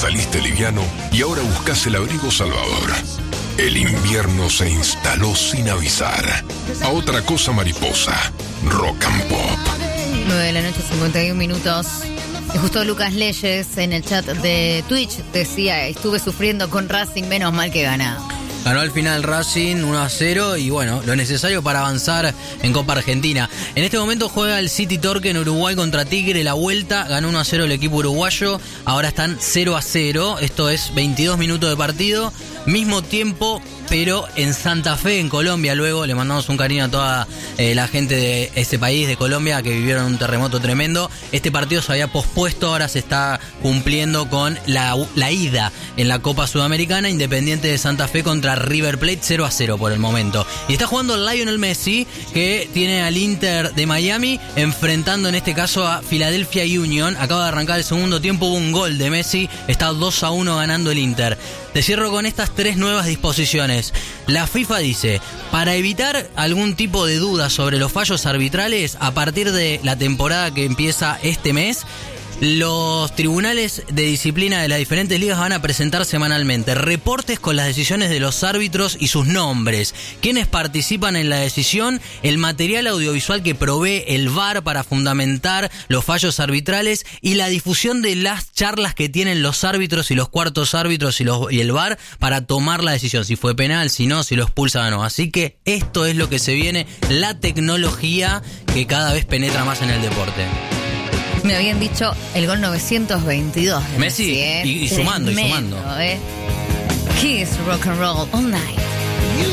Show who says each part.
Speaker 1: saliste liviano y ahora buscas el abrigo salvador. El invierno se instaló sin avisar. A otra cosa mariposa, Rock and Pop.
Speaker 2: 9:51. Y justo Lucas Leyes en el chat de Twitch decía, estuve sufriendo con Racing, menos mal que gana.
Speaker 3: Ganó al final Racing 1-0 y bueno, lo necesario para avanzar en Copa Argentina. En este momento juega el City Torque en Uruguay contra Tigre, la vuelta, ganó 1-0 el equipo uruguayo, ahora están 0-0, esto es 22 minutos de partido, mismo tiempo, pero en Santa Fe, en Colombia. Luego le mandamos un cariño a toda la gente de ese país, de Colombia, que vivieron un terremoto tremendo. Este partido se había pospuesto, ahora se está cumpliendo con la ida en la Copa Sudamericana. Independiente de Santa Fe contra River Plate, 0-0 por el momento. Y está jugando Lionel Messi, que tiene al Inter de Miami enfrentando en este caso a Philadelphia Union. Acaba de arrancar el segundo tiempo, hubo un gol de Messi, está 2-1 ganando el Inter. Te cierro con estas 3 nuevas disposiciones. La FIFA dice, para evitar algún tipo de duda sobre los fallos arbitrales, a partir de la temporada que empieza este mes, los tribunales de disciplina de las diferentes ligas van a presentar semanalmente reportes con las decisiones de los árbitros y sus nombres, quienes participan en la decisión, el material audiovisual que provee el VAR para fundamentar los fallos arbitrales y la difusión de las charlas que tienen los árbitros y los cuartos árbitros y el VAR para tomar la decisión, si fue penal, si no, si lo expulsan o no. Así que esto es lo que se viene, la tecnología que cada vez penetra más en el deporte.
Speaker 2: Me habían dicho el gol 922 de
Speaker 3: Messi, y sumando,
Speaker 2: Tremendo,
Speaker 3: y sumando.
Speaker 2: Kiss Rock and Roll All Night.